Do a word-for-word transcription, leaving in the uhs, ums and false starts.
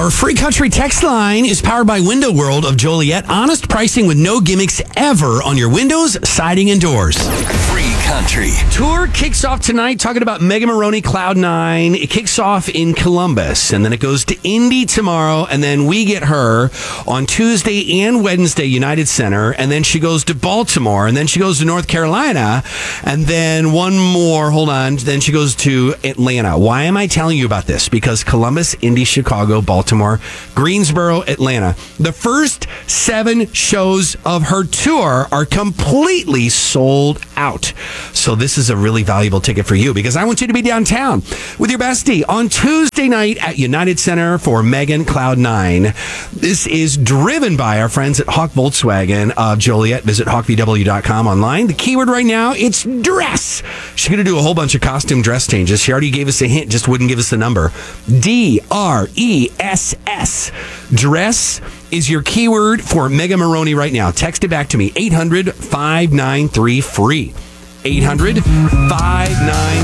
Our free country text line is powered by Window World of Joliet. Honest pricing with no gimmicks ever on your windows, siding, and doors. Free country. Tour kicks off tonight talking about Megan Maroney, Cloud Nine. It kicks off in Columbus, and then it goes to Indy tomorrow, and then we get her on Tuesday and Wednesday, United Center, and then she goes to Baltimore, and then she goes to North Carolina, and then one more, hold on, then she goes to Atlanta. Why am I telling you about this? Because Columbus, Indy, Chicago, Baltimore, Greensboro, Atlanta. The first seven shows of her tour are completely sold out. So this is a really valuable ticket for you because I want you to be downtown with your bestie on Tuesday night at United Center for Megan Cloud Nine. This is driven by our friends at Hawk Volkswagen of Joliet. Visit hawk v w dot com online. The keyword right now, it's dress. She's going to do a whole bunch of costume dress changes. She already gave us a hint, just wouldn't give us the number. D R E S S. Dress is your keyword for Megan Maroney right now. Text it back to me, eight hundred, five nine three, free. eight hundred, five nine